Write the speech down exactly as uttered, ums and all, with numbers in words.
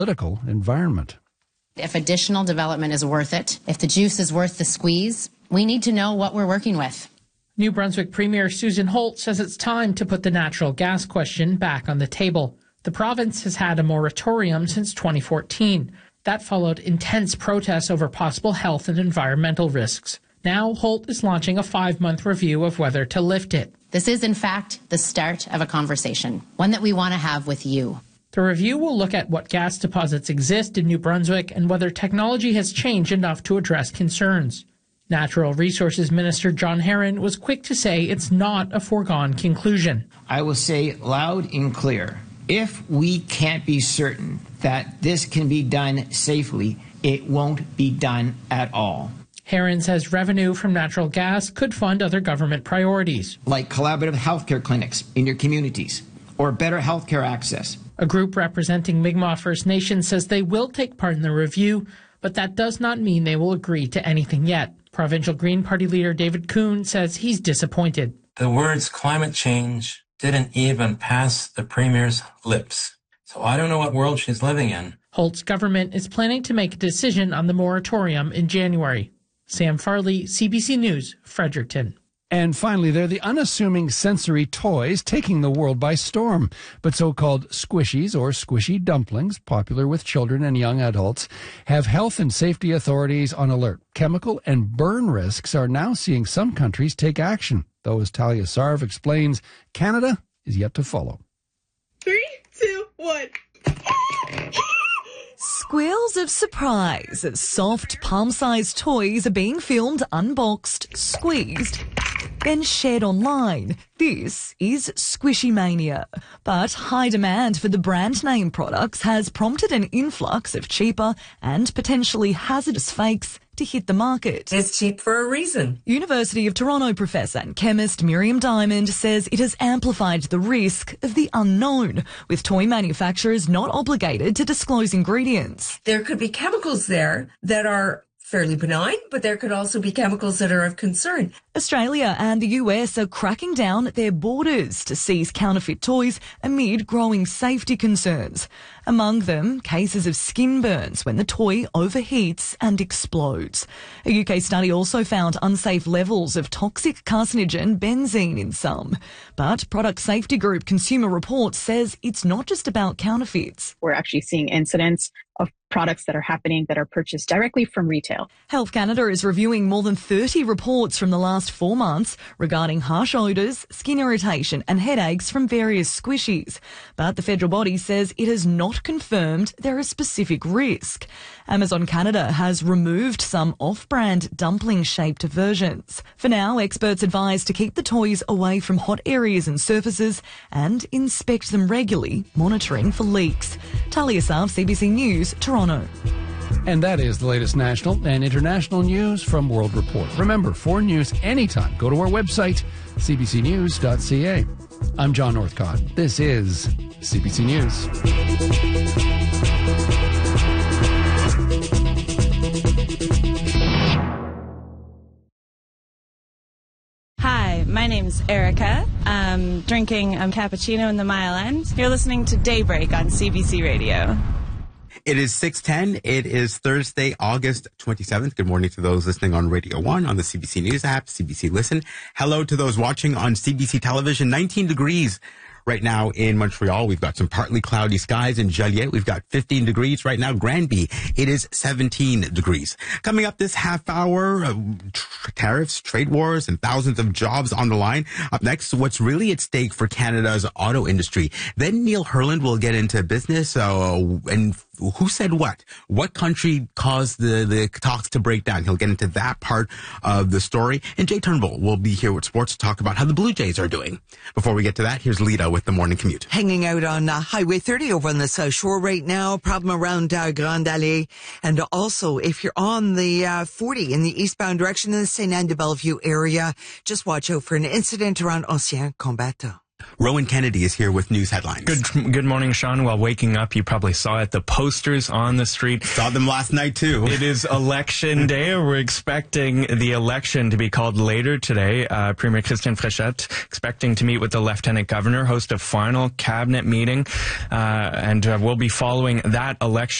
political environment. If additional development is worth it, if the juice is worth the squeeze, we need to know what we're working with. New Brunswick Premier Susan Holt says it's time to put the natural gas question back on the table. The province has had a moratorium since twenty fourteen. That followed intense protests over possible health and environmental risks. Now, Holt is launching a five-month review of whether to lift it. This is, in fact, the start of a conversation, one that we want to have with you. The review will look at what gas deposits exist in New Brunswick and whether technology has changed enough to address concerns. Natural Resources Minister John Herron was quick to say it's not a foregone conclusion. I will say loud and clear, if we can't be certain that this can be done safely, it won't be done at all. Herron says revenue from natural gas could fund other government priorities, like collaborative healthcare clinics in your communities or better healthcare access. A group representing Mi'kmaq First Nation says they will take part in the review, but that does not mean they will agree to anything yet. Provincial Green Party leader David Kuhn says he's disappointed. The words climate change didn't even pass the Premier's lips. So I don't know what world she's living in. Holt's government is planning to make a decision on the moratorium in January. Sam Farley, C B C News, Fredericton. And finally, they're the unassuming sensory toys taking the world by storm. But so-called squishies or squishy dumplings, popular with children and young adults, have health and safety authorities on alert. Chemical and burn risks are now seeing some countries take action. Though, as Talia Sarv explains, Canada is yet to follow. Three, two, one. Squeals of surprise as soft, palm-sized toys are being filmed, unboxed, squeezed, then shared online. This is Squishy Mania. But high demand for the brand name products has prompted an influx of cheaper and potentially hazardous fakes to hit the market. It's cheap for a reason. University of Toronto professor and chemist Miriam Diamond says it has amplified the risk of the unknown, with toy manufacturers not obligated to disclose ingredients. There could be chemicals there that are fairly benign, but there could also be chemicals that are of concern. Australia and the U S are cracking down at their borders to seize counterfeit toys amid growing safety concerns. Among them, cases of skin burns when the toy overheats and explodes. A U K study also found unsafe levels of toxic carcinogen benzene in some. But product safety group Consumer Reports says it's not just about counterfeits. We're actually seeing incidents of products that are happening that are purchased directly from retail. Health Canada is reviewing more than thirty reports from the last four months regarding harsh odours, skin irritation and headaches from various squishies. But the federal body says it has not confirmed there is specific risk. Amazon Canada has removed some off-brand dumpling-shaped versions. For now, experts advise to keep the toys away from hot areas and surfaces and inspect them regularly, monitoring for leaks. Talia Sarv, C B C News, Toronto. And that is the latest national and international news from World Report. Remember, for news anytime, go to our website, c b c news dot c a. I'm John Northcott. This is C B C News. Hi, my name's Erica. I'm drinking a cappuccino in the Mile End. You're listening to Daybreak on C B C Radio. It is six ten. It is Thursday, August twenty-seventh. Good morning to those listening on Radio one, on the C B C News app, C B C Listen. Hello to those watching on C B C Television. nineteen degrees right now in Montreal. We've got some partly cloudy skies in Joliet. We've got fifteen degrees right now. Granby, it is seventeen degrees. Coming up this half hour, uh, tr- tariffs, trade wars, and thousands of jobs on the line. Up next, what's really at stake for Canada's auto industry. Then Neil Herland will get into business uh, and who said what? What country caused the, the talks to break down? He'll get into that part of the story. And Jay Turnbull will be here with sports to talk about how the Blue Jays are doing. Before we get to that, here's Lita with the morning commute. Hanging out on uh, Highway thirty over on the South Shore right now. Problem around uh, Grande Allée. And also, if you're on the uh, forty in the eastbound direction in the Saint Anne de Bellevue area, just watch out for an incident around Ancien Combattant. Rowan Kennedy is here with news headlines. Good good morning, Sean. While waking up, you probably saw it. The posters on the street. Saw them last night, too. It is election day. We're expecting the election to be called later today. Uh, Premier Christian Fréchette expecting to meet with the Lieutenant Governor, host a final cabinet meeting, uh, and uh, we'll be following that election